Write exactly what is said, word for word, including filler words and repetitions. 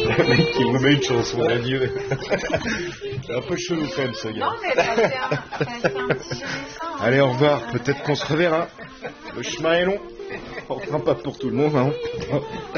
Le mec qui me met une chanson d'adieu. C'est un peu chelou quand même ce gars. Non mais ça fait un, ça fait un petit dessin. Allez, au revoir. Peut-être qu'on se reverra. Le chemin est long. Enfin pas pour tout le monde, hein.